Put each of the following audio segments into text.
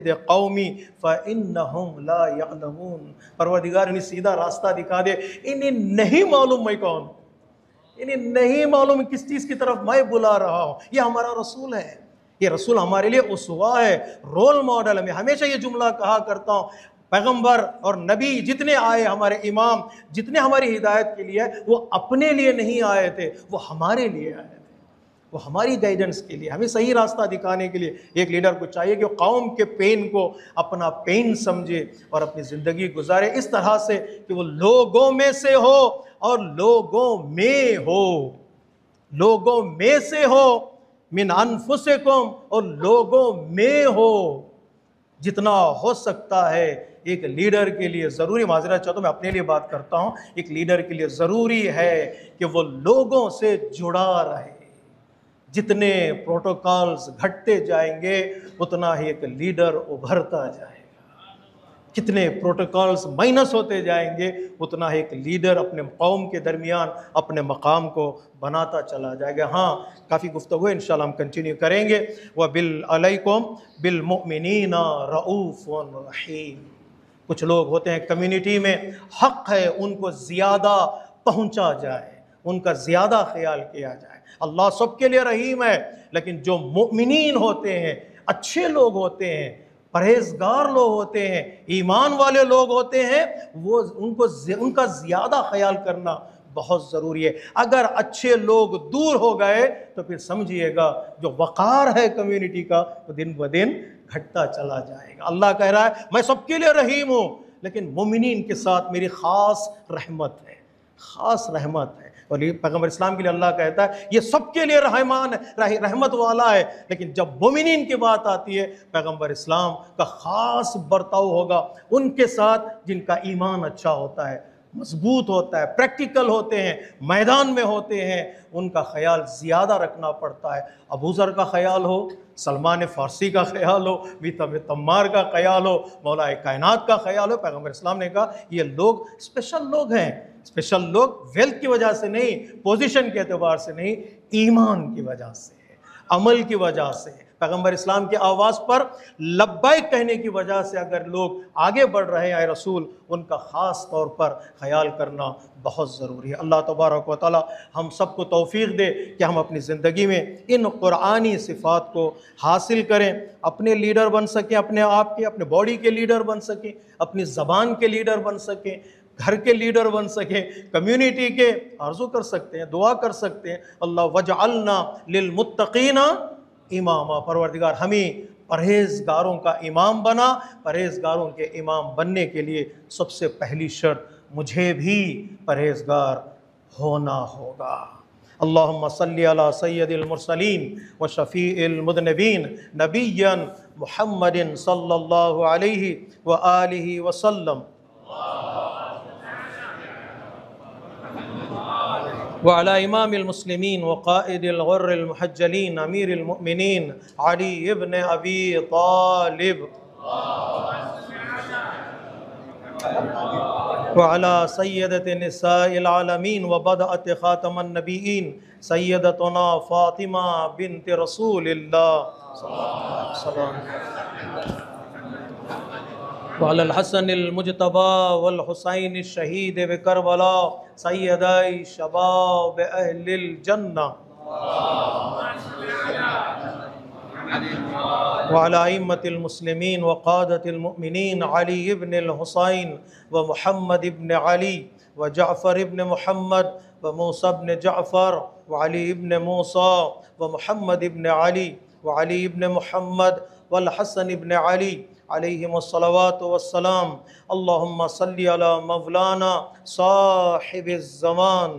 कौमी फ़इन्नहुम ला यअलमून, परवरदिगार इन्हें सीधा रास्ता दिखा दे, इन्हें नहीं मालूम मैं कौन, इन्हें नहीं मालूम किस चीज़ की तरफ मैं बुला रहा हूँ। ये हमारा रसूल है, ये रसूल हमारे लिए उसवा है, रोल मॉडल है। मैं हमेशा ये जुमला कहा करता हूँ, पैगंबर और नबी जितने आए, हमारे इमाम जितने हमारी हिदायत के लिए, वो अपने लिए नहीं आए थे, वो हमारे लिए आए थे, वो हमारी गाइडेंस के लिए, हमें सही रास्ता दिखाने के लिए। एक लीडर को चाहिए कि वो कौम के पेन को अपना पेन समझे और अपनी ज़िंदगी गुजारे इस तरह से कि वो लोगों में से हो और लोगों में हो, लोगों में से हो, मिन अनफुसिकुम, और लोगों में हो। जितना हो सकता है एक लीडर के लिए ज़रूरी, माजरत चाहता हूँ मैं अपने लिए बात करता हूँ, एक लीडर के लिए ज़रूरी है कि वो लोगों से जुड़ा रहे। जितने प्रोटोकॉल्स घटते जाएंगे उतना ही एक लीडर उभरता जाएगा, कितने प्रोटोकॉल्स माइनस होते जाएंगे उतना ही एक लीडर अपने कौम के दरमियान अपने मकाम को बनाता चला जाएगा। हाँ, काफ़ी गुफ्तगू है, इंशाल्लाह हम कंटिन्यू करेंगे। व बिल अलैकुम बिल मुमिनीना रऊफ़ुर रहीम। कुछ लोग होते हैं कम्युनिटी में, हक़ है उनको ज़्यादा पहुँचा जाए, उनका ज़्यादा ख्याल किया जाए। अल्लाह सबके लिए रहीम है, लेकिन जो मुमिनीन होते हैं, अच्छे लोग होते हैं, परहेजगार लोग होते हैं, ईमान वाले लोग होते हैं, वो उनका ज़्यादा ख्याल करना बहुत ज़रूरी है। अगर अच्छे लोग दूर हो गए तो फिर समझिएगा जो वक़ार है कम्युनिटी का वो दिन ब दिन घटता चला जाएगा। अल्लाह कह रहा है मैं सबके लिए रहीम हूँ, लेकिन मोमिनीन के साथ मेरी ख़ास रहमत है, ख़ास रहमत है। और ये पैगम्बर इस्लाम के लिए अल्लाह कहता है ये सबके लिए रहमान रहमत वाला है, लेकिन जब मोमिनीन की बात आती है पैगम्बर इस्लाम का ख़ास बर्ताव होगा उनके साथ जिनका ईमान अच्छा होता है, मजबूत होता है, प्रैक्टिकल होते हैं, मैदान में होते हैं, उनका ख्याल ज़्यादा रखना पड़ता है। अबू ज़र का ख्याल हो, सलमान फ़ारसी का ख्याल हो, मीतम तम्मार का ख्याल हो, मौलाए कायनात का ख्याल हो, पैगम्बर इस्लाम ने कहा ये लोग स्पेशल लोग हैं। स्पेशल लोग वेल्थ की वजह से नहीं, पोजीशन के एतबार से नहीं, ईमान की वजह से, अमल की वजह से, पैगम्बर इस्लाम की आवाज़ पर लब्बैक कहने की वजह से अगर लोग आगे बढ़ रहे हैं, आए रसूल, उनका ख़ास तौर पर ख्याल करना बहुत ज़रूरी है। अल्लाह तबारक व तआला हम सबको तौफ़ीक़ दे कि हम अपनी ज़िंदगी में इन क़ुरानी सिफ़ात को हासिल करें, अपने लीडर बन सकें, अपने आप के, अपने बॉडी के लीडर बन सकें, अपनी ज़बान के लीडर बन सकें, घर के लीडर बन सके, कम्युनिटी के, आरज़ू कर सकते हैं, दुआ कर सकते हैं, अल्लाह वजअलना लिलमुत्तक़ीना इमामा, परवरदिगार हमें परहेज़गारों का इमाम बना। परहेज़गारों के इमाम बनने के लिए सबसे पहली शर्त मुझे भी परहेज़गार होना होगा। अल्लाहुम्मा सल्लि अला सय्यदिल मुरसलीन व शफ़ीइल मुज़निबीन नबिय्यन मुहम्मदिन सल्लल्लाहु अलैहि व आलिहि वसल्लम व अला इमामिल मुस्लिमीन व क़ाइदिल गुर्रिल मुहज्जलीन अमीरिल मुमिनीन अली इब्न अबी तालिब व अला सय्यदति निसाइल आलमीन व बदअति ख़ातमन नबिय्यीन सय्यदतुना फ़ातिमा बिन्त रसूलिल्लाह सल्लल्लाहु अलैहि वअलल हसनिल मुज्तबा वल हुसैन शहीद व करबला सय्यदाई शबाब अहलिल जन्ना व अला अइम्मतिल मुस्लिमीन व क़ादतिल मुमिनीन अली इब्न अल हुसैन व मुहम्मद इब्न अली व जाफ़र इब्न मुहम्मद व मूसा इब्न जाफ़र व अली इब्न मूसा व मुहम्मद इब्न अली व अली इब्न मुहम्मद वल हसन इब्न अली अलैहिमुस्सलावातु वस्सलाम। अल्लाहुम्मा सल्लि अला मौलाना साहिबिज़ ज़मान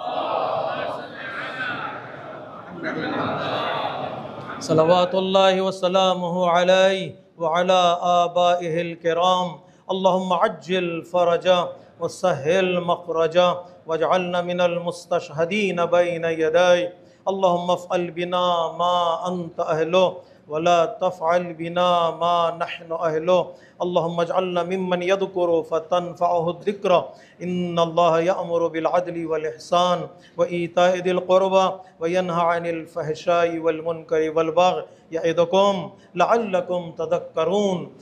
सलवातुल्लाहि व सलामुहु अलैहि व अला आबाइहिल किराम। अल्लाहुम्मा अज्जिल फ़रजा व सह्हिल मख़रजा वजअलना मिनल मुस्तशहदीन बैन यदै। अल्लाहुम्मा फ़अल बिना मा अंत अहलो वला तफ़अल बिना मा नहनु अहलो। अल्लाहुम्मा अजअलना मिम्मन यज़कुरु फ़तनफ़अहु ज़िक्रा। इन्नल्लाह यअमुरु बिल अदलि वल इहसान व ईताइ ज़िल क़ुरबा व यन्हा अनिल फ़हशाइ वल मुनकरि वल बग़य यइदुकुम लअल्लकुम तज़क्करून।